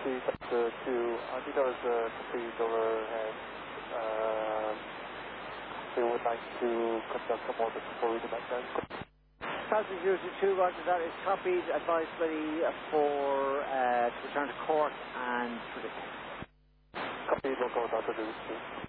Taxi Delta 2, I think that was complete overhead. We would like to conduct some orbits before we do that. Taxi 02, roger, that is copied, advised ready for to return to court and predict. Copy, local Delta 2.